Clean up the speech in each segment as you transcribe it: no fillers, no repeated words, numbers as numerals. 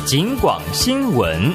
警广新闻。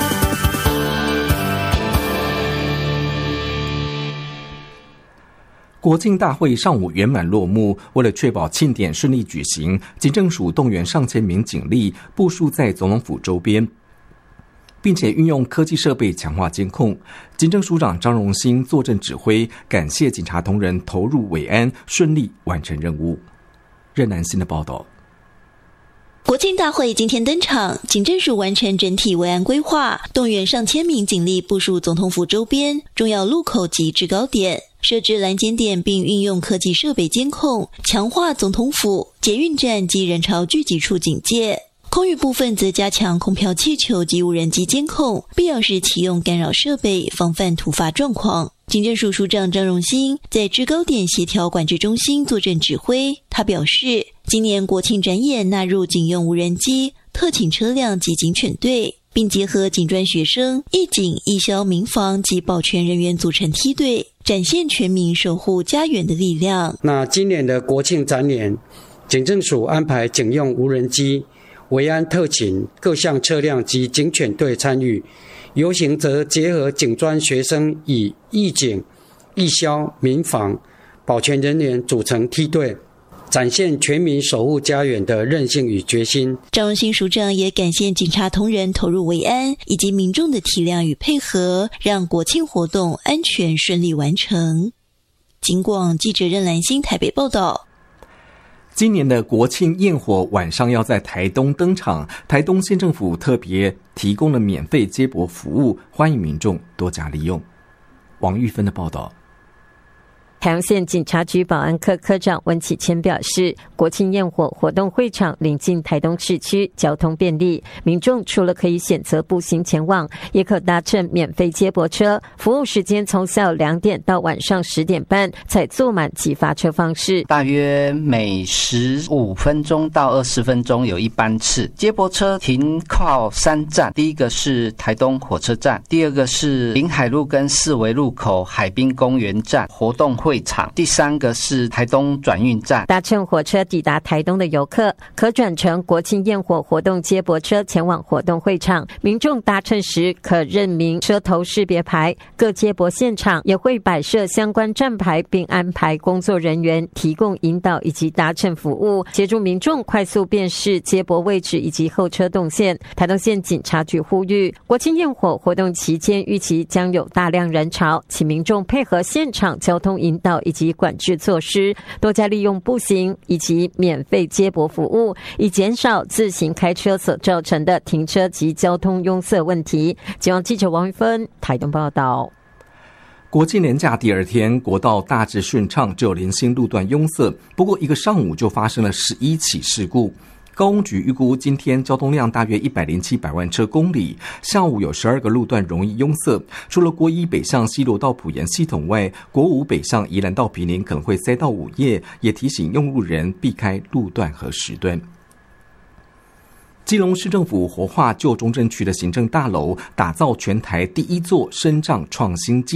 国庆大会上午圆满落幕，为了确保庆典顺利举行，警政署动员上千名警力部署在总统府周边，并且运用科技设备强化监控。警政署长张荣兴坐镇指挥，感谢警察同仁投入维安，顺利完成任务。任南新的报道。 国庆大会今天登场，警政署完成整体维安规划，动员上千名警力部署总统府周边重要路口及制高点，设置拦检点，并运用科技设备监控，强化总统府、捷运站及人潮聚集处警戒。空域部分则加强空飘气球及无人机监控，必要时启用干扰设备，防范突发状况。警政署署长张荣兴在制高点协调管制中心坐镇指挥，他表示，今年国庆展演纳入警用无人机、特警车辆及警犬队，并结合警专学生、义警、义消、民防及保全人员组成梯队，展现全民守护家园的力量。 那今年的国庆展演，警政署安排警用无人机、维安特勤各项车辆及警犬队参与，游行则结合警专学生以义警、义消、民防、保全人员组成梯队，展现全民守护家园的韧性与决心。 张荣兴署长也感谢警察同仁投入维安以及民众的体谅与配合，让国庆活动安全顺利完成。警广记者任兰心台北报道。 今年的国庆焰火晚上要在台东登场，台东县政府特别提供了免费接驳服务，欢迎民众多加利用。王玉芬的报道。 台东县警察局保安科科长温启谦表示，国庆焰火活动会场临近台东市区，交通便利，民众除了可以选择步行前往，也可搭乘免费接驳车，服务时间从下午2点到晚上10点半，采坐满即发车方式， 大约每15分钟到20分钟有一班次。接驳车停靠3站，第一个是台东火车站，第二个是临海路跟四维路口海滨公园站活动会场，第3个是台东转运站。 搭乘火车抵达台东的游客，可转乘国庆焰火活动接驳车前往活动会场。民众搭乘时可认明车头识别牌，各接驳现场也会摆设相关站牌，并安排工作人员提供引导以及搭乘服务，协助民众快速辨识接驳位置以及候车动线。台东县警察局呼吁，国庆焰火活动期间预期将有大量人潮，请民众配合现场交通引导以及管制措施，多加利用步行以及免费接驳服务，以减少自行开车所造成的停车及交通拥塞问题。警广记者王玉芬台东报道。 国庆连假第2天，国道大致顺畅，只有零星路段拥塞，不过一个上午就发生了11起事故。高公局预估今天交通量大约107万车公里，下午有12个路段容易拥塞。除了国1北向西螺到埔盐系统外，国5北向宜兰到坪林可能会塞到午夜，也提醒用路人避开路段和时段。基隆市政府活化旧中正区的行政大楼，打造全台第1座身障创新